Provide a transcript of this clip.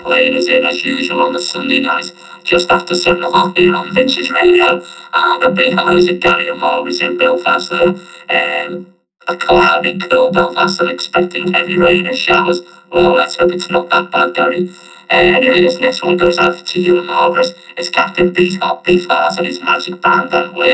Playing us in as usual on the Sunday night, just after 7 o'clock here on Vintage Radio. And a big hello to Gary and Maurice in Belfast there. A cloudy, cool Belfast and expecting heavy rain and showers. Well, let's hope it's not that bad, Gary. Anyway, this next one goes out to you and Margaret. It's Captain Beefheart and his magic band and